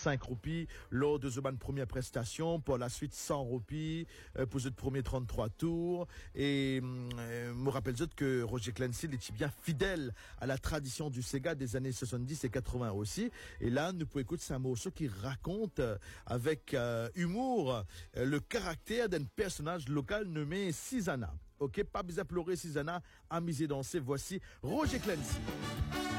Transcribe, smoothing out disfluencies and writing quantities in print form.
5 roupies lors de cette première prestation. Pour la suite, 100 roupies pour ce premier 33 tours. Et me rappelle que Roger Clancy était bien fidèle à la tradition du Sega des années 70 et 80 aussi. Et là, nous pouvons écouter un morceau qui raconte avec humour le caractère d'un personnage local nommé Susanna. Ok, pas besoin de pleurer Susanna, amusez danser. Voici Roger Clancy.